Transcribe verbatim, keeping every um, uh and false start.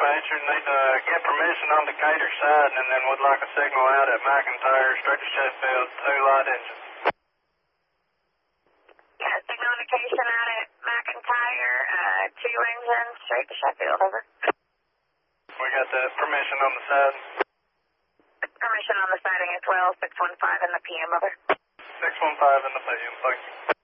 dispatcher. Need to get permission on Decatur side, and then would like a signal out at McIntyre, straight to Sheffield, two light engines. Yeah, signal indication out at McIntyre, uh, two engines, straight to Sheffield, over. We got the permission on the side. Permission on the siding as well, six one five in the P M, over. six one five in the P M, thank you.